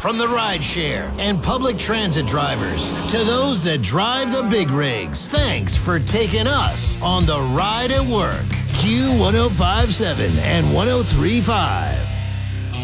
from the rideshare and public transit drivers to those that drive the big rigs. Thanks for taking us on the ride at work. Q1057 and 1035.